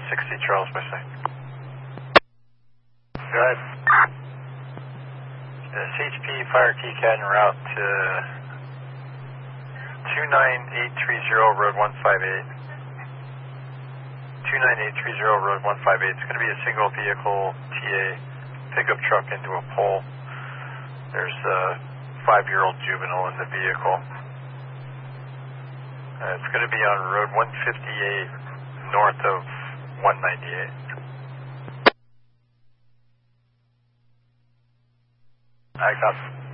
60 Charles by site. Go ahead. CHP Fire TCAT en route to 29830 Road 158. 29830 Road 158. It's going to be a single vehicle TA pickup truck into a pole. There's a 5-year-old juvenile in the vehicle. It's going to be on Road 158 north of 198. I got